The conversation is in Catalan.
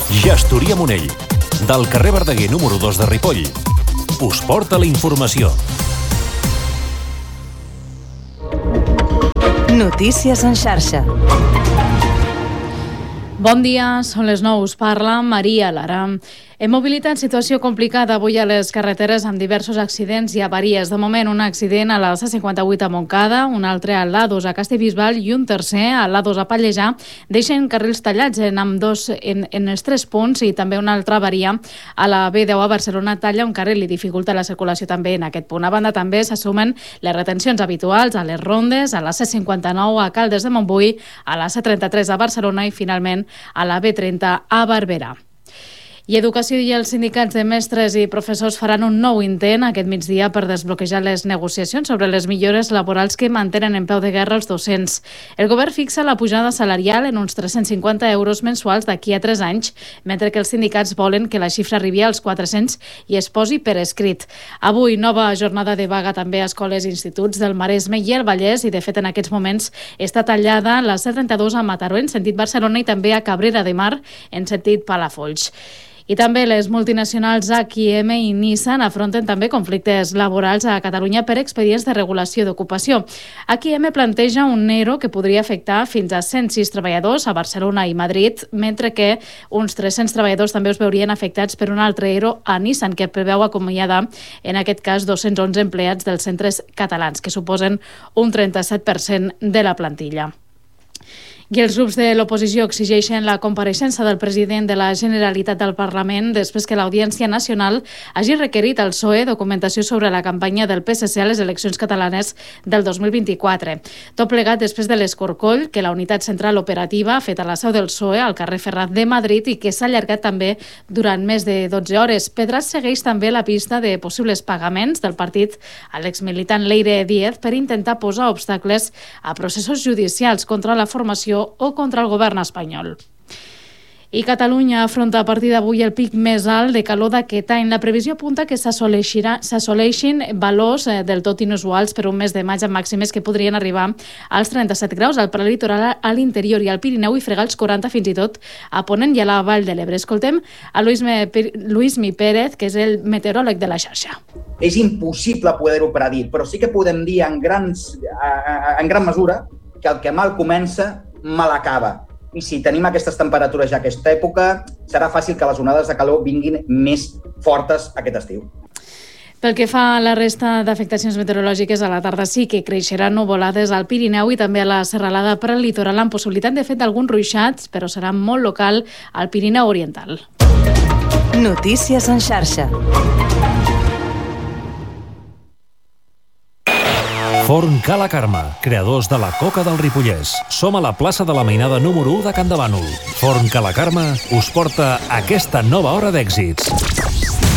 Gestoria Monell, del carrer Verdaguer número 2 de Ripoll. Us porta la informació. Notícies en xarxa. Bon dia, són les 9, us parla Maria Lara. En mobilitat, situació complicada avui a les carreteres amb diversos accidents i avaries. De moment, un accident a la C58 a Montcada, un altre a l'A2 a Castellbisbal i un tercer a l'A2 a Pallejà. Deixen carrils tallats en els 3 punts i també una altra avaria a la B10 a Barcelona talla un carril i dificulta la circulació també en aquest punt. A banda, també s'assumen les retencions habituals a les rondes, a la C59 a Caldes de Montbui, a la C33 a Barcelona i finalment a la B30 a Barberà. I Educació i els sindicats de mestres i professors faran un nou intent aquest migdia per desbloquejar les negociacions sobre les millores laborals que mantenen en peu de guerra els docents. El govern fixa la pujada salarial en uns 350 euros mensuals d'aquí a 3 anys, mentre que els sindicats volen que la xifra arribi als 400 i es posi per escrit. Avui, nova jornada de vaga també a escoles i instituts del Maresme i el Vallès i, de fet, en aquests moments està tallada la C32 a Mataró en sentit Barcelona i també a Cabrera de Mar en sentit Palafolls. I també les multinacionals H&M i Nissan afronten també conflictes laborals a Catalunya per expedients de regulació d'ocupació. H&M planteja un ERO que podria afectar fins a 106 treballadors a Barcelona i Madrid, mentre que uns 300 treballadors també es veurien afectats per un altre ERO a Nissan, que preveu acomiadar, en aquest cas, 211 empleats dels centres catalans, que suposen un 37% de la plantilla. I els grups de l'oposició exigeixen la compareixença del president de la Generalitat al Parlament després que l'Audiència Nacional hagi requerit al PSOE documentació sobre la campanya del PSC a les eleccions catalanes del 2024. Tot plegat després de l'escorcoll que la unitat central operativa ha fet a la seu del PSOE al carrer Ferraz de Madrid i que s'ha allargat també durant més de 12 hores. Pedraz segueix també la pista de possibles pagaments del partit a l'exmilitant Leire Díez per intentar posar obstacles a processos judicials contra la formació o contra el govern espanyol. I Catalunya afronta a partir d'avui el pic més alt de calor d'aquest any. La previsió apunta que s'assoleixin valors del tot inusuals per un mes de maig amb màximes que podrien arribar als 37 graus al prelitoral, a l'interior i al Pirineu i fregar els 40 fins i tot a Ponent i a la Vall de l'Ebre. Escoltem a Luismi Pérez, que és el meteoròleg de la xarxa. És impossible poder-ho predir, però sí que podem dir en gran mesura que el que mal comença, mal acaba. I si tenim aquestes temperatures ja aquesta època, serà fàcil que les onades de calor vinguin més fortes aquest estiu. Pel que fa a la resta d'afectacions meteorològiques, a la tarda sí que creixeran nuvolades al Pirineu i també a la serralada prelitoral amb possibilitat de fet d'alguns ruixats, però serà molt local al Pirineu Oriental. Notícies en xarxa. Forn Ca la Carme, creadors de la coca del Ripollès. Som a la plaça de la Mainada número 1 de Can de Bànol. Forn Ca la Carme us porta aquesta nova hora d'èxits.